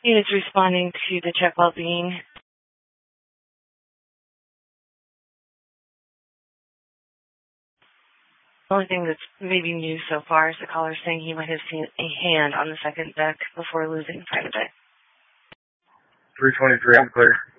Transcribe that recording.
Units responding to the check well-being. The only thing that's maybe new so far is the caller saying he might have seen a hand on the second deck before losing sight of it. 323, I'm clear.